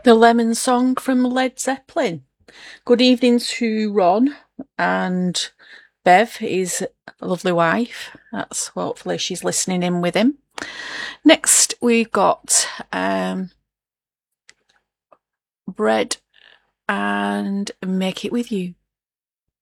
The Lemon Song from Led Zeppelin. Good evening to Ron and Bev, his lovely wife. That's hopefully she's listening in with him. Next, we've got Bread and Make It With You.